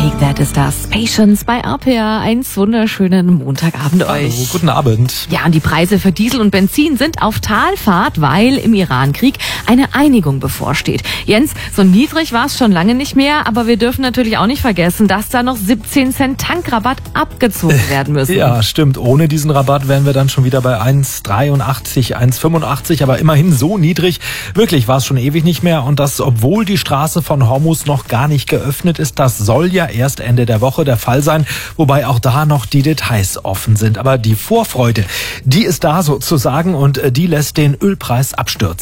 Take That ist das. Patience bei RPA. Einen wunderschönen Montagabend euch. Hallo, guten Abend. Ja, und die Preise für Diesel und Benzin sind auf Talfahrt, weil im Iran-Krieg eine Einigung bevorsteht. Jens, so niedrig war es schon lange nicht mehr, aber wir dürfen natürlich auch nicht vergessen, dass da noch 17 Cent Tankrabatt abgezogen werden müssen. Ja, stimmt. Ohne diesen Rabatt wären wir dann schon wieder bei 1,83, 1,85, aber immerhin so niedrig. Wirklich war es schon ewig nicht mehr, und das, obwohl die Straße von Hormuz noch gar nicht geöffnet ist. Das soll ja erst Ende der Woche der Fall sein, wobei auch da noch die Details offen sind. Aber die Vorfreude, die ist da sozusagen, und die lässt den Ölpreis abstürzen.